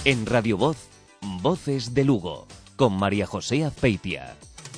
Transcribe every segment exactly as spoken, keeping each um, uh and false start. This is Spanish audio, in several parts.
En Radio Voz, Voces de Lugo, con María José Azpeitia.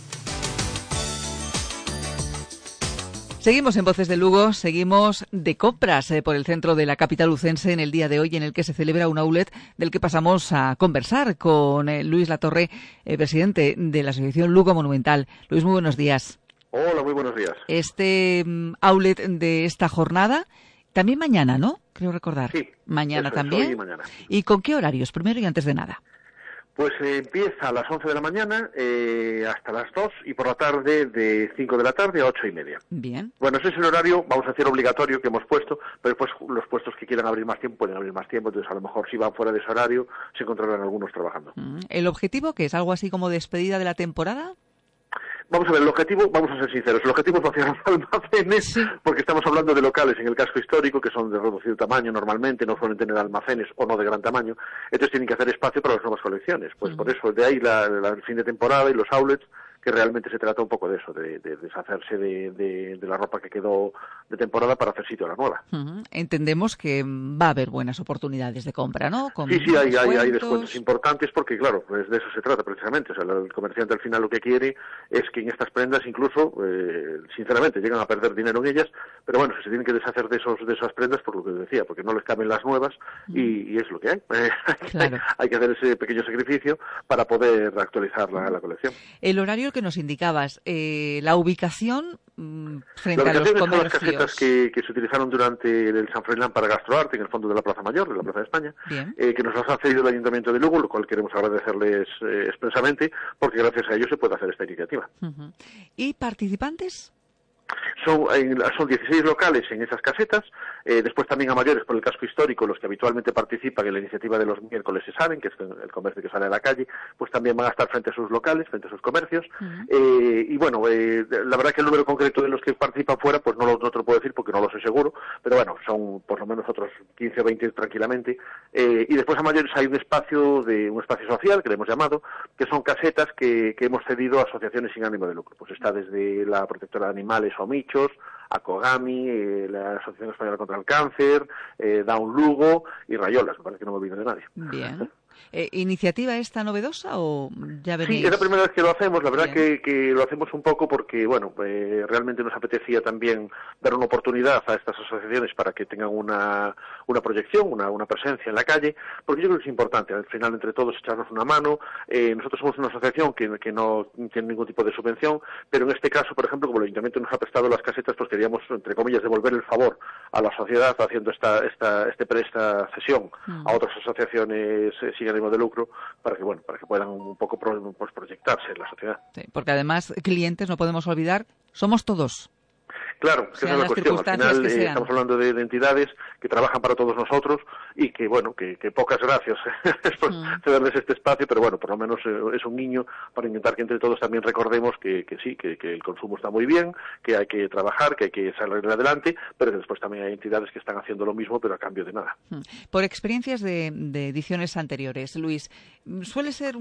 Seguimos en Voces de Lugo, seguimos de compras eh, por el centro de la capital lucense en el día de hoy, en el que se celebra un outlet del que pasamos a conversar con eh, Luis Latorre, eh, presidente de la Asociación Lugo Monumental. Luis, muy buenos días. Hola, muy buenos días. Este um, outlet de esta jornada, también mañana, ¿no? Creo recordar. Sí. Mañana eso, también. Hoy y mañana. ¿Y con qué horarios? Primero y antes de nada. Pues eh, empieza a las once de la mañana eh, hasta las dos y por la tarde de cinco de la tarde a ocho y media. Bien. Bueno, ese es el horario, vamos a decir, obligatorio que hemos puesto, pero después los puestos que quieran abrir más tiempo pueden abrir más tiempo, entonces a lo mejor si van fuera de ese horario se encontrarán algunos trabajando. ¿El objetivo que es algo así como despedida de la temporada? Vamos a ver, el objetivo, vamos a ser sinceros, el objetivo es vaciar los almacenes, sí. Porque estamos hablando de locales en el casco histórico que son de reducido tamaño normalmente, no suelen tener almacenes o no de gran tamaño, entonces tienen que hacer espacio para las nuevas colecciones. Pues uh-huh. Por eso, de ahí la, la, el fin de temporada y los outlets, que realmente se trata un poco de eso, de, de deshacerse de, de, de la ropa que quedó de temporada para hacer sitio a la nueva. Uh-huh. Entendemos que va a haber buenas oportunidades de compra, ¿no? Con sí, sí, hay, hay, hay descuentos importantes porque, claro, pues de eso se trata precisamente. O sea, el comerciante al final lo que quiere es que en estas prendas incluso, eh, sinceramente, llegan a perder dinero en ellas, pero bueno, se tienen que deshacer de esos de esas prendas por lo que decía, porque no les caben las nuevas y, y es lo que hay. Eh, claro. hay. Hay que hacer ese pequeño sacrificio para poder actualizar la, la colección. El horario que nos indicabas, eh, la ubicación mmm, frente la a los comercios. Son las casetas que, que se utilizaron durante el San Froilán para Gastroarte, en el fondo de la Plaza Mayor, de la Plaza de España, eh, que nos las ha cedido el Ayuntamiento de Lugo, lo cual queremos agradecerles eh, expresamente, porque gracias a ello se puede hacer esta iniciativa. Uh-huh. ¿Y participantes? Son, son dieciséis locales en esas casetas, eh, después también a mayores por el casco histórico, los que habitualmente participan en la iniciativa de los miércoles se saben, que es el comercio que sale a la calle, pues también van a estar frente a sus locales, frente a sus comercios, uh-huh. eh, y bueno, eh, la verdad que el número concreto de los que participan fuera, pues no lo, no te lo puedo decir porque no lo sé seguro, pero bueno, son por lo menos otros quince o veinte tranquilamente, eh, y después a mayores hay un espacio de un espacio social, que le hemos llamado, que son casetas que, que hemos cedido a asociaciones sin ánimo de lucro, pues está desde la Protectora de Animales o Michos, a Cogami, eh, la Asociación Española contra el Cáncer, eh, Down Lugo y Rayolas, me parece que no me olvido de nadie. Bien. Eh, ¿Iniciativa esta novedosa o ya venís? Sí, es la primera vez que lo hacemos, la verdad que, que lo hacemos un poco porque, bueno, eh, realmente nos apetecía también dar una oportunidad a estas asociaciones para que tengan una, una proyección, una, una presencia en la calle, porque yo creo que es importante, al final entre todos echarnos una mano. Eh, nosotros somos una asociación que, que no tiene ningún tipo de subvención, pero en este caso, por ejemplo, como el Ayuntamiento nos ha prestado las casetas, pues queríamos, entre comillas, devolver el favor a la sociedad haciendo esta, esta, este, esta cesión mm. a otras asociaciones eh, sin ánimo de lucro para que bueno para que puedan un poco pro, pues, proyectarse en la sociedad. Sí, porque además clientes, no podemos olvidar, somos todos. Claro, que esa es la cuestión. Al final eh, estamos hablando de, de entidades que trabajan para todos nosotros y que, bueno, que, que pocas gracias por mm. cederles este espacio, pero bueno, por lo menos eh, es un guiño para intentar que entre todos también recordemos que, que sí, que, que el consumo está muy bien, que hay que trabajar, que hay que salir adelante, pero que después también hay entidades que están haciendo lo mismo, pero a cambio de nada. Mm. Por experiencias de, de ediciones anteriores, Luis, ¿suele ser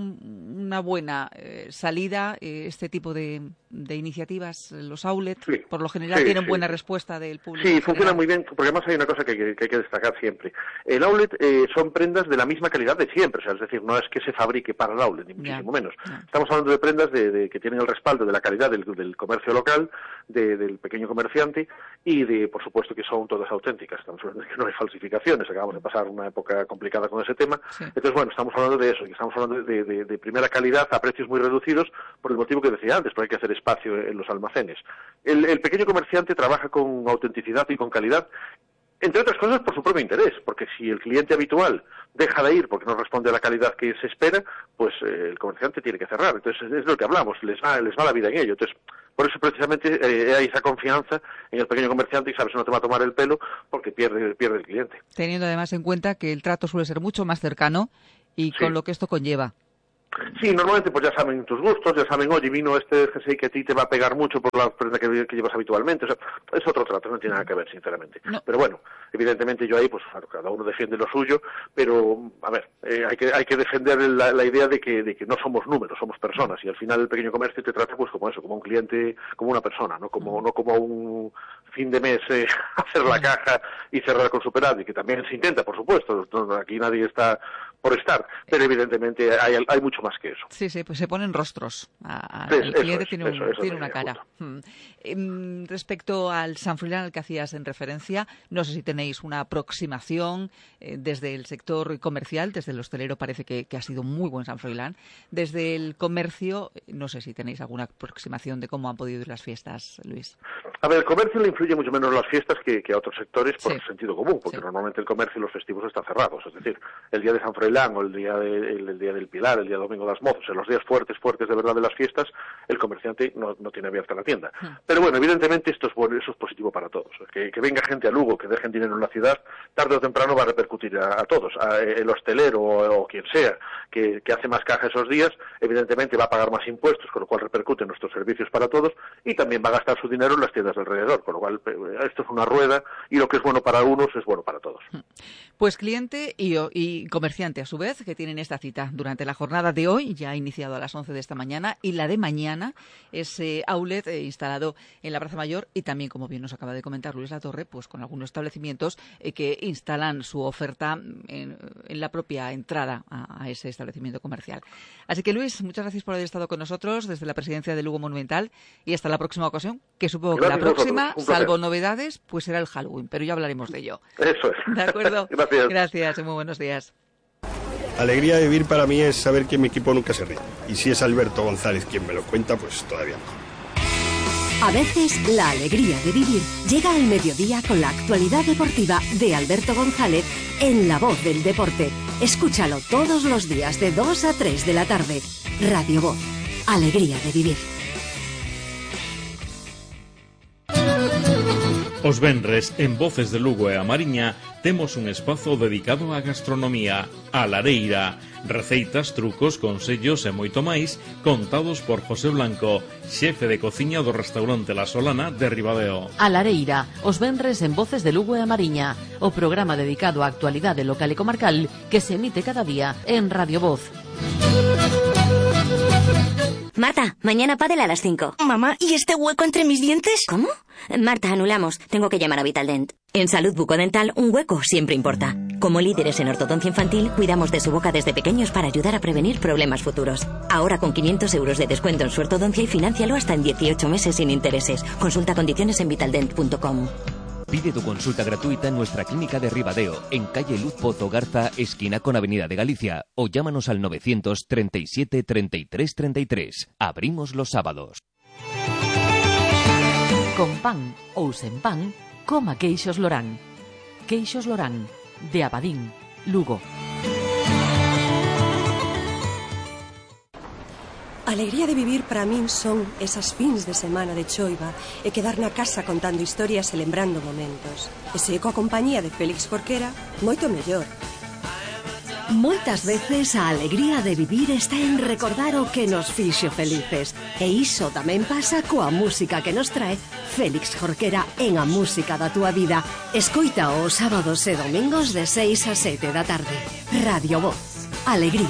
un, una buena eh, salida eh, este tipo de, de iniciativas, los outlets? Sí. Por lo general sí, tienen sí. buena respuesta del público. Sí, funciona muy bien, porque además hay una cosa que, que, que hay que destacar siempre. El outlet eh, son prendas de la misma calidad de siempre, o sea, es decir, no es que se fabrique para el outlet, ni muchísimo ya, menos. Ya. Estamos hablando de prendas de, de, que tienen el respaldo de la calidad del, del comercio local, de, del pequeño comerciante, y de, por supuesto, que son todas auténticas. Estamos hablando de que no hay falsificaciones, acabamos de pasar una época complicada con ese tema. Sí. Entonces, bueno, estamos hablando de eso, que estamos hablando de, de, de primera calidad a precios muy reducidos, por el motivo que decía antes, porque hay que hacer espacio en los almacenes. El, el pequeño comerciante trabaja con autenticidad y con calidad, entre otras cosas por su propio interés, porque si el cliente habitual deja de ir porque no responde a la calidad que se espera, pues eh, el comerciante tiene que cerrar. Entonces es de lo que hablamos, les va, les va la vida en ello. Entonces, por eso precisamente eh, hay esa confianza en el pequeño comerciante y sabes que no te va a tomar el pelo porque pierde, pierde el cliente. Teniendo además en cuenta que el trato suele ser mucho más cercano y sí. con lo que esto conlleva. Sí, normalmente pues ya saben tus gustos, ya saben, oye, vino este jersey que a ti te va a pegar mucho por la prenda que, que llevas habitualmente, o sea, es otro trato, no tiene nada que ver, sinceramente. No. Pero bueno, evidentemente yo ahí, pues claro, cada uno defiende lo suyo, pero, a ver, eh, hay que hay que defender la, la idea de que de que no somos números, somos personas, y al final el pequeño comercio te trata pues como eso, como un cliente, como una persona, no como no como un fin de mes eh, hacer la caja y cerrar con superávit, que también se intenta, por supuesto, aquí nadie está por estar, pero evidentemente hay, hay mucho más que eso. Sí, sí, pues se ponen rostros. A, a, es, el cliente es, tiene, un, eso, eso tiene una cara. Hmm. Respecto al San Froilán al que hacías en referencia, no sé si tenéis una aproximación eh, desde el sector comercial, desde el hostelero parece que, que ha sido muy buen San Froilán. Desde el comercio, no sé si tenéis alguna aproximación de cómo han podido ir las fiestas, Luis. A ver, el comercio le influye mucho menos las fiestas que, que a otros sectores por sí. sentido común, porque sí. normalmente el comercio y los festivos están cerrados. Es decir, el día de San Froilán o el día, de, el, el día del Pilar, el día Domingo de las Mozos, en los días fuertes, fuertes de verdad de las fiestas, el comerciante no, no tiene abierta la tienda. Sí. Pero bueno, evidentemente esto es bueno, eso es positivo para todos. Que, que venga gente a Lugo, que dejen dinero en la ciudad, tarde o temprano va a repercutir a, a todos. A, el hostelero o, o quien sea que, que hace más caja esos días, evidentemente va a pagar más impuestos, con lo cual repercute en nuestros servicios para todos, y también va a gastar su dinero en las tiendas de alrededor, con lo cual esto es una rueda y lo que es bueno para unos es bueno para todos. Pues cliente y, y comerciante a su vez que tienen esta cita durante la jornada de hoy, ya ha iniciado a las once de esta mañana, y la de mañana, ese outlet eh, instalado en la Plaza Mayor y también, como bien nos acaba de comentar Luis Latorre, pues con algunos establecimientos eh, que instalan su oferta en, en la propia entrada a, a ese establecimiento comercial. Así que Luis, muchas gracias por haber estado con nosotros desde la presidencia de Lugo Monumental y hasta la próxima ocasión, que supongo gracias que la próxima, salvo novedades, pues será el Halloween, pero ya hablaremos de ello. Eso es. ¿De acuerdo? Gracias. Gracias y muy buenos días. Alegría de vivir para mí es saber que mi equipo nunca se ríe. Y si es Alberto González quien me lo cuenta, pues todavía mejor. A veces la alegría de vivir llega al mediodía con la actualidad deportiva de Alberto González en La Voz del Deporte. Escúchalo todos los días de dos a tres de la tarde. Radio Voz. Alegría de vivir. Os venres, en Voces de Lugo e a Mariña, temos un espazo dedicado á gastronomía, a Lareira. Receitas, trucos, consellos e moito máis, contados por José Blanco, xefe de cociña do restaurante La Solana de Ribadeo. A Lareira, os venres en Voces de Lugo e a Mariña, o programa dedicado á actualidade local e comarcal que se emite cada día en Radio Voz. Marta, mañana pádel a las cinco. Mamá, ¿y este hueco entre mis dientes? ¿Cómo? Marta, anulamos. Tengo que llamar a Vitaldent. En Salud Bucodental, un hueco siempre importa. Como líderes en ortodoncia infantil, cuidamos de su boca desde pequeños para ayudar a prevenir problemas futuros. Ahora con quinientos euros de descuento en su ortodoncia y financialo hasta en dieciocho meses sin intereses. Consulta condiciones en vitaldent punto com. Pide tu consulta gratuita en nuestra clínica de Ribadeo, en calle Luz Pozo Garza, esquina con Avenida de Galicia, o llámanos al novecientos treinta y siete treinta y tres treinta y tres. Abrimos los sábados. Con pan ou sen pan, coma queixos Lorán. Queixos Lorán, de Abadín, Lugo. Alegría de vivir para min son esas fins de semana de choiva e quedar na casa contando historias e lembrando momentos. E se coa compañía de Félix Jorquera, moito mellor. Moitas veces a alegría de vivir está en recordar o que nos fixo felices. E iso tamén pasa coa música que nos trae Félix Jorquera en A Música da Túa Vida. Escoita os sábados e domingos de seis a sete da tarde. Radio Voz. Alegría.